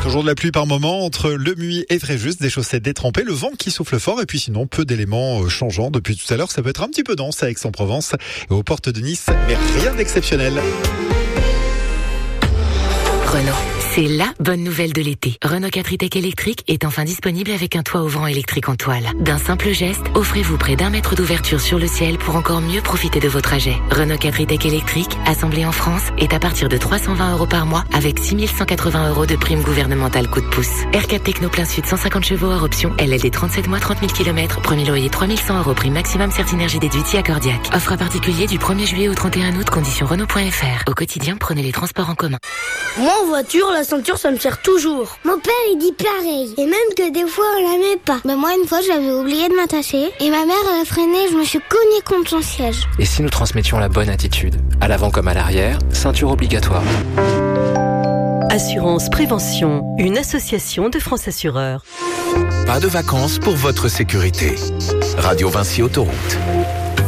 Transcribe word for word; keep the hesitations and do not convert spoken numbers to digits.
Toujours de la pluie par moment entre Le Muy et Fréjus, des chaussettes détrempées, le vent qui souffle fort et puis sinon peu d'éléments changeants depuis tout à l'heure. Ça peut être un petit peu dense à Aix-en-Provence et aux portes de Nice, mais rien d'exceptionnel. Renault, c'est la bonne nouvelle de l'été. Renault quatre e-Tech électrique est enfin disponible avec un toit ouvrant électrique en toile. D'un simple geste, offrez-vous près d'un mètre d'ouverture sur le ciel pour encore mieux profiter de vos trajets. Renault quatre e-Tech électrique, assemblé en France, est à partir de trois cent vingt euros par mois avec six mille cent quatre-vingts euros de prime gouvernementale coup de pouce. R quatre Techno plein sud cent cinquante chevaux hors option, L L D trente-sept mois trente mille kilomètres, premier loyer trois mille cent euros, prime maximum Certinergie déduite si accordiaque. Offre à particulier du premier juillet au trente et un août, conditions Renault point F R. Au quotidien, prenez les transports en commun. Moi en voiture, la ceinture ça me sert toujours. Mon père il dit pareil. Et même que des fois on la met pas. Bah moi une fois j'avais oublié de m'attacher et ma mère elle a freiné, je me suis cognée contre son siège. Et si nous transmettions la bonne attitude, à l'avant comme à l'arrière, ceinture obligatoire. Assurance Prévention, une association de France Assureurs. Pas de vacances pour votre sécurité. Radio Vinci Autoroute.